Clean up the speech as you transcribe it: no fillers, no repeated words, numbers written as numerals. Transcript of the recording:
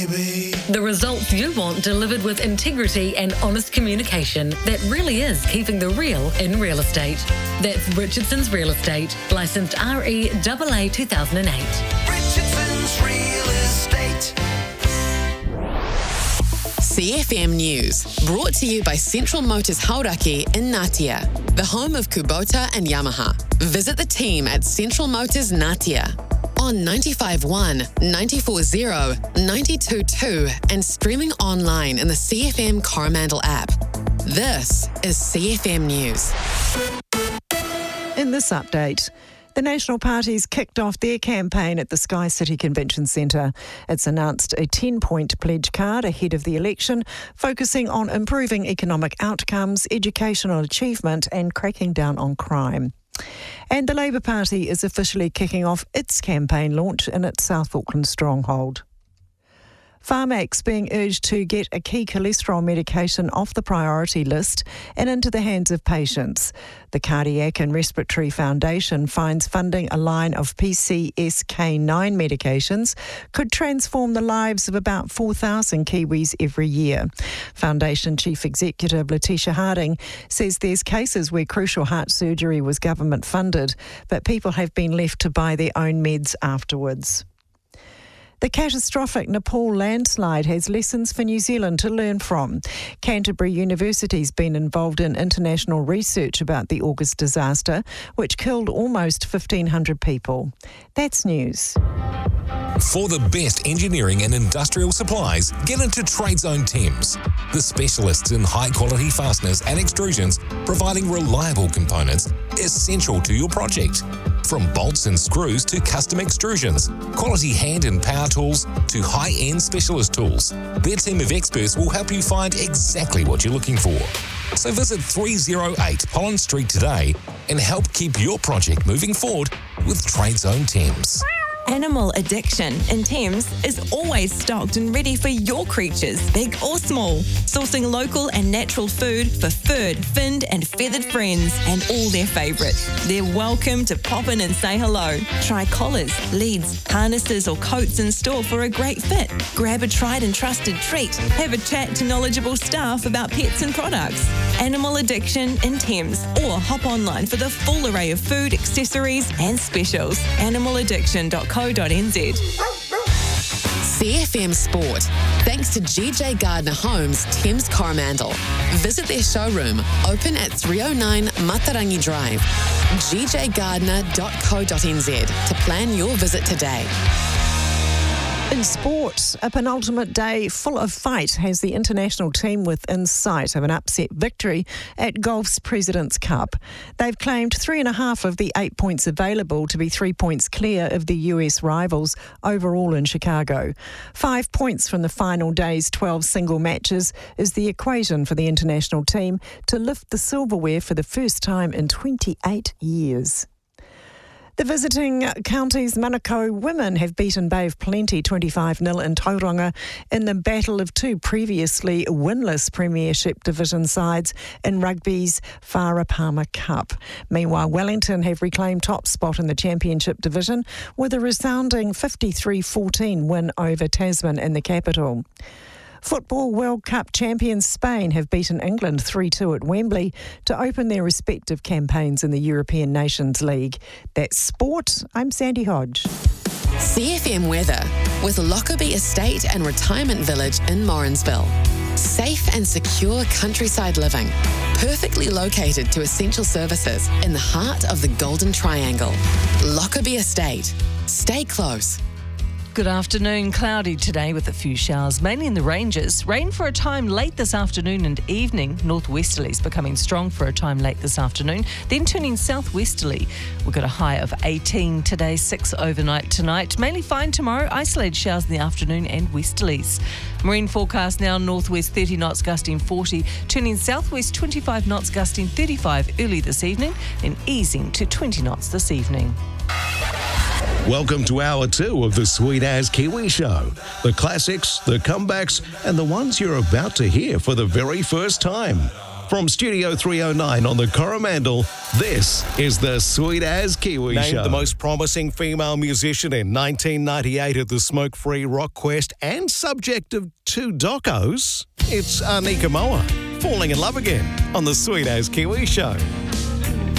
The results you want delivered with integrity and honest communication that really is keeping the real in real estate. That's Richardson's Real Estate, licensed REAA 2008. Richardson's Real Estate. CFM News, brought to you by Central Motors Hauraki in Ngatea, the home of Kubota and Yamaha. Visit the team at Central Motors Ngatea on 95.1, 94.0, 92.2 and streaming online in the CFM Coromandel app. This is CFM News. In this update, the National Party's kicked off their campaign at the Sky City Convention Centre. It's announced a 10-point pledge card ahead of the election, focusing on improving economic outcomes, educational achievement and cracking down on crime. And the Labour Party is officially kicking off its campaign launch in its South Auckland stronghold. Pharmax being urged to get a key cholesterol medication off the priority list and into the hands of patients. The Cardiac and Respiratory Foundation finds funding a line of PCSK9 medications could transform the lives of about 4,000 Kiwis every year. Foundation Chief Executive Letitia Harding says there's cases where crucial heart surgery was government funded, but people have been left to buy their own meds afterwards. The catastrophic Nepal landslide has lessons for New Zealand to learn from. Canterbury University's been involved in international research about the August disaster, which killed almost 1,500 people. That's news. For the best engineering and industrial supplies, get into TradeZone Thames, the specialists in high-quality fasteners and extrusions, providing reliable components essential to your project. From bolts and screws to custom extrusions, quality hand and power tools to high-end specialist tools, their team of experts will help you find exactly what you're looking for. So visit 308 Pollen Street today and help keep your project moving forward with TradeZone Thames. Animal Addiction in Thames is always stocked and ready for your creatures, big or small. Sourcing local and natural food for furred, finned and feathered friends and all their favourites. They're welcome to pop in and say hello. Try collars, leads, harnesses or coats in store for a great fit. Grab a tried and trusted treat. Have a chat to knowledgeable staff about pets and products. Animal Addiction in Thames, or hop online for the full array of food, accessories and specials. Animaladdiction.co.nz. CFM Sport, thanks to GJ Gardner Homes, Thames Coromandel. Visit their showroom, open at 309 Matarangi Drive. gjgardner.co.nz to plan your visit today. In sport, a penultimate day full of fight has the international team within sight of an upset victory at golf's President's Cup. They've claimed 3.5 of the 8 points available to be 3 points clear of the US rivals overall in Chicago. 5 points from the final day's 12 single matches is the equation for the international team to lift the silverware for the first time in 28 years. The visiting counties Manukau women have beaten Bay of Plenty 25-0 in Tauranga in the battle of two previously winless Premiership Division sides in rugby's Farah Palmer Cup. Meanwhile, Wellington have reclaimed top spot in the Championship Division with a resounding 53-14 win over Tasman in the capital. Football World Cup champions Spain have beaten England 3-2 at Wembley to open their respective campaigns in the European Nations League. That's sport. I'm Sandy Hodge. CFM weather with Lockerbie Estate and Retirement Village in Morrinsville. Safe and secure countryside living, perfectly located to essential services in the heart of the Golden Triangle. Lockerbie Estate. Stay close. Good afternoon. Cloudy today with a few showers, mainly in the ranges. Rain for a time late this afternoon and evening. Northwesterlies becoming strong for a time late this afternoon, then turning southwesterly. We've got a high of 18 today, 6 overnight tonight. Mainly fine tomorrow. Isolated showers in the afternoon and westerlies. Marine forecast now northwest 30 knots gusting 40, turning southwest 25 knots gusting 35 early this evening, then easing to 20 knots this evening. Welcome to Hour 2 of the Sweet As Kiwi Show. The classics, the comebacks, and the ones you're about to hear for the very first time. From Studio 309 on the Coromandel, this is the Sweet As Kiwi Show. Named the most promising female musician in 1998 at the Smoke Free Rock Quest and subject of 2 docos, it's Anika Moa, falling in love again on the Sweet As Kiwi Show.